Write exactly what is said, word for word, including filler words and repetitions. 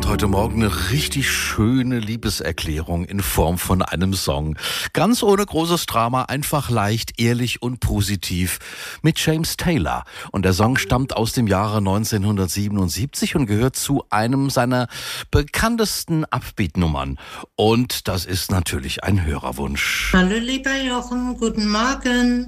heute Morgen eine richtig schöne Liebeserklärung in Form von einem Song. Ganz ohne großes Drama, einfach leicht, ehrlich und positiv mit James Taylor. Und der Song stammt aus dem Jahre neunzehnhundertsiebenundsiebzig und gehört zu einem seiner bekanntesten Upbeat-Nummern. Und das ist natürlich ein Hörerwunsch. Hallo lieber Jochen, guten Morgen.